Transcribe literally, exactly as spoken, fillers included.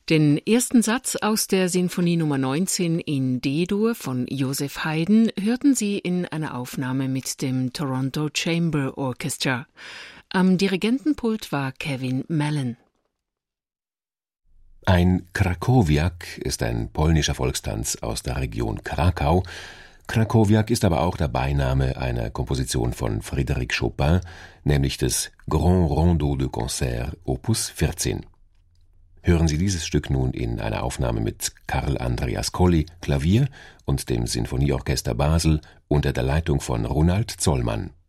Den ersten Satz aus der Sinfonie Nummer neunzehn in D-Dur von Joseph Haydn hörten Sie in einer Aufnahme mit dem Toronto Chamber Orchestra. Am Dirigentenpult war Kevin Mellon. Ein Krakowiak ist ein polnischer Volkstanz aus der Region Krakau. Krakowiak ist aber auch der Beiname einer Komposition von Frédéric Chopin, nämlich des Grand Rondo de Concert Opus vierzehn. Hören Sie dieses Stück nun in einer Aufnahme mit Karl Andreas Colli, Klavier, und dem Sinfonieorchester Basel unter der Leitung von Ronald Zollmann.